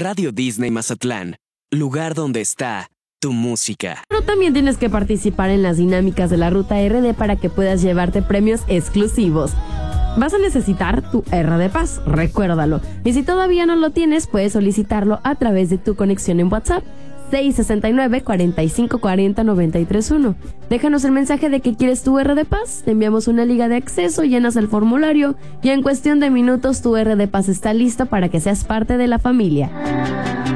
Radio Disney Mazatlán, lugar donde está tu música. Pero también tienes que participar en las dinámicas de la Ruta RD para que puedas llevarte premios exclusivos. Vas a necesitar tu RD Pass, recuérdalo. Y si todavía no lo tienes, puedes solicitarlo a través de tu conexión en WhatsApp 669-4540-931. Déjanos el mensaje de que quieres tu RD Pass, te enviamos una liga de acceso, llenas el formulario y en cuestión de minutos tu RD Pass está listo para que seas parte de la familia.